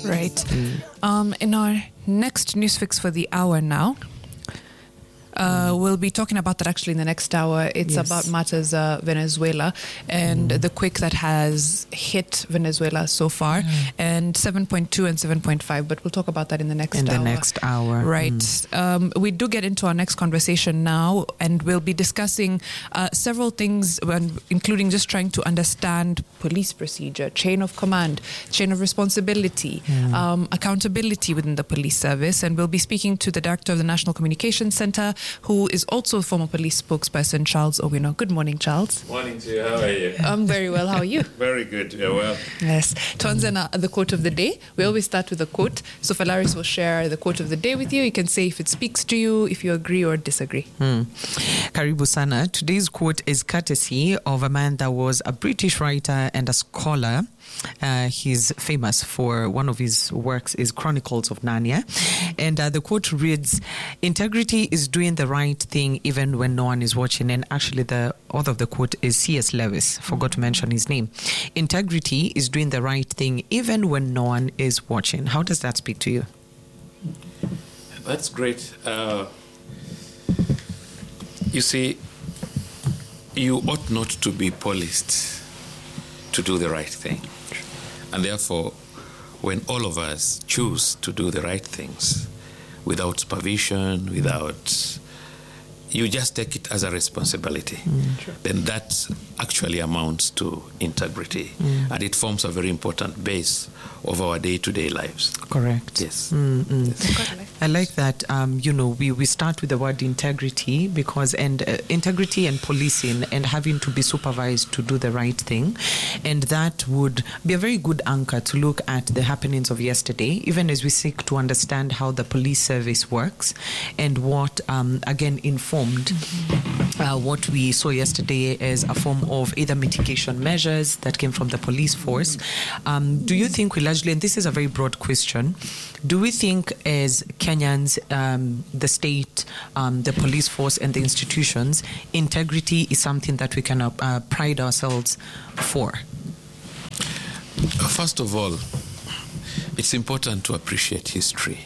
Right. In our next news fix for the hour now, we'll be talking about that actually in the next hour. It's about matters Venezuela and the quake that has hit Venezuela so far, and 7.2 and 7.5. But we'll talk about that in the next hour. Right. We do get into our next conversation now, and we'll be discussing several things, including just trying to understand police procedure, chain of command, chain of responsibility, accountability within the police service. And we'll be speaking to the director of the National Communications Center, who is also a former police spokesperson, Charles Owino. Good morning, Charles. Morning to you. How are you? I'm very well. How are you? Very good. Yeah, well. Yes. Tuanze the quote of the day. We always start with a quote. So Falaris will share the quote of the day with you. You can say if it speaks to you, if you agree or disagree. Karibu sana. Today's quote is courtesy of a man that was a British writer and a scholar. He's famous for one of his works is Chronicles of Narnia. And the quote reads, "Integrity is doing the right thing even when no one is watching." And actually the author of the quote is C.S. Lewis. Forgot to mention his name. Integrity is doing the right thing even when no one is watching. How does that speak to you? That's great. You see, you ought not to be policed to do the right thing. And therefore, when all of us choose to do the right things without supervision, you just take it as a responsibility, then that actually amounts to integrity. And it forms a very important base of our day-to-day lives. Correct. Yes. Yes. I like that. We start with the word integrity because integrity and policing and having to be supervised to do the right thing, and that would be a very good anchor to look at the happenings of yesterday, even as we seek to understand how the police service works and what again informed what we saw yesterday as a form of either mitigation measures that came from the police force. Do you think we largely, and this is a very broad question, do we think as Kenyans, the state, the police force and the institutions, integrity is something that we can pride ourselves for? First of all, it's important to appreciate history.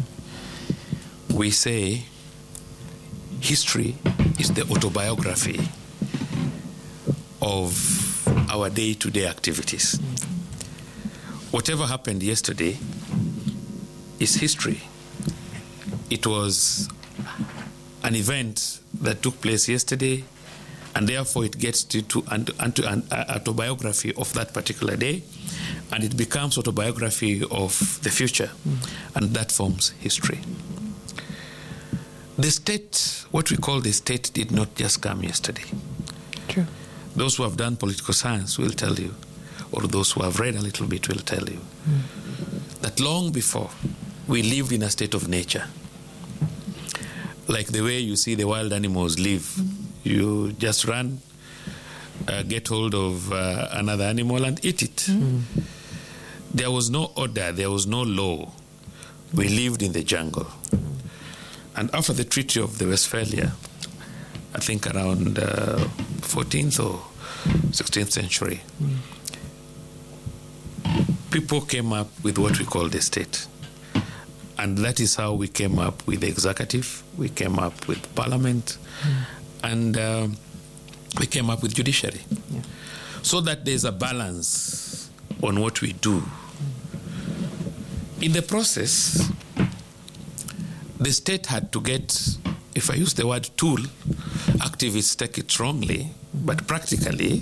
We say history is the autobiography of our day-to-day activities. Whatever happened yesterday is history. It was an event that took place yesterday, and therefore it gets to an autobiography of that particular day, and it becomes autobiography of the future, and that forms history. The state, what we call the state, did not just come yesterday. True. Those who have done political science will tell you, or those who have read a little bit will tell you, that long before we lived in a state of nature, like the way you see the wild animals live. You just run, get hold of another animal and eat it. There was no order, there was no law. We lived in the jungle. And after the Treaty of the Westphalia, I think around 14th or 16th century, people came up with what we call the state. And that is how we came up with the executive, we came up with parliament, and we came up with judiciary. So that there's a balance on what we do. In the process, the state had to get, if I use the word tool, activists take it wrongly, but practically,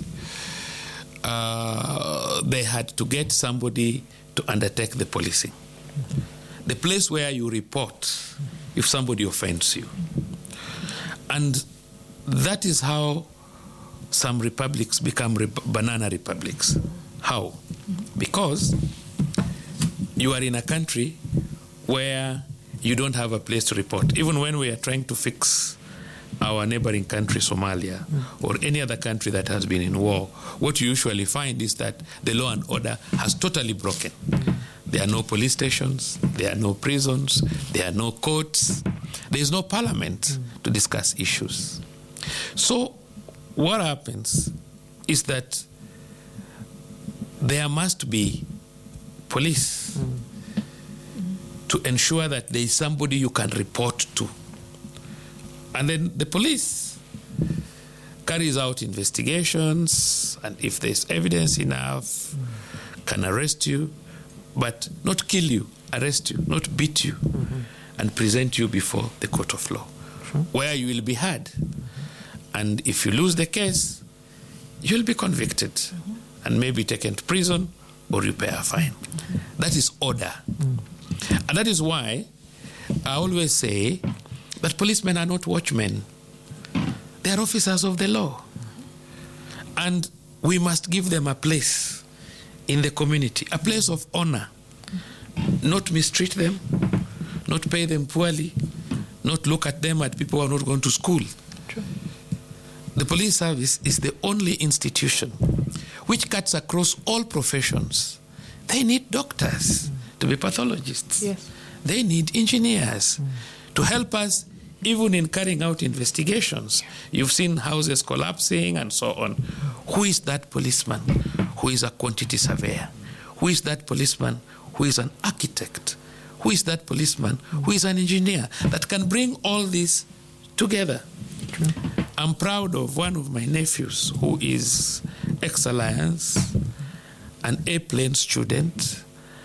they had to get somebody to undertake the policing. The place where you report if somebody offends you. And that is how some republics become banana republics. How? Because you are in a country where you don't have a place to report. Even when we are trying to fix our neighboring country, Somalia, or any other country that has been in war, what you usually find is that the law and order has totally broken. There are no police stations, there are no prisons, there are no courts, there is no parliament to discuss issues. So what happens is that there must be police to ensure that there is somebody you can report to. And then the police carries out investigations, and if there's evidence enough, can arrest you, but not kill you, arrest you, not beat you, and present you before the court of law, where you will be heard. And if you lose the case, you'll be convicted and maybe taken to prison or you pay a fine. That is order. And that is why I always say that policemen are not watchmen. They are officers of the law. And we must give them a place in the community, a place of honor. Not mistreat them, not pay them poorly, not look at them as people who are not going to school. True. The police service is the only institution which cuts across all professions. They need doctors to be pathologists. Yes. They need engineers to help us even in carrying out investigations. You've seen houses collapsing and so on. Who is that policeman who is a quantity surveyor? Who is that policeman who is an architect? Who is that policeman who is an engineer that can bring all this together? True. I'm proud of one of my nephews who is ex-Alliance, an A-plane student,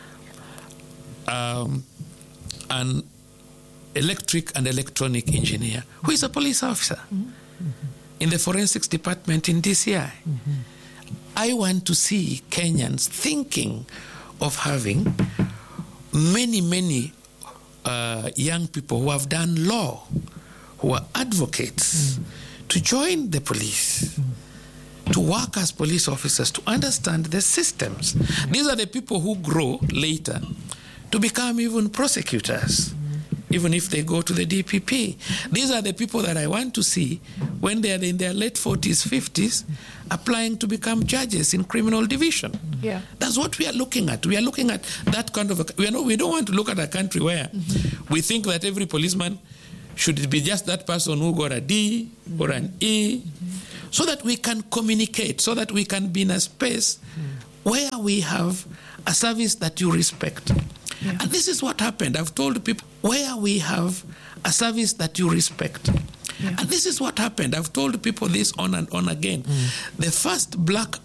an electric and electronic engineer, who is a police officer in the forensics department in DCI. I want to see Kenyans thinking of having many young people who have done law, who are advocates, to join the police, to work as police officers, to understand the systems. These are the people who grow later to become even prosecutors, even if they go to the DPP. These are the people that I want to see when they are in their late 40s, 50s, applying to become judges in criminal division. Yeah. That's what we are looking at. We are looking at that kind of we don't want to look at a country where we think that every policeman should be just that person who got a D or an E, so that we can communicate, so that we can be in a space where we have a service that you respect. Yeah. And this is what happened. I've told people, where we have a service that you respect. Yeah. And this is what happened. I've told people this on and on again. The first black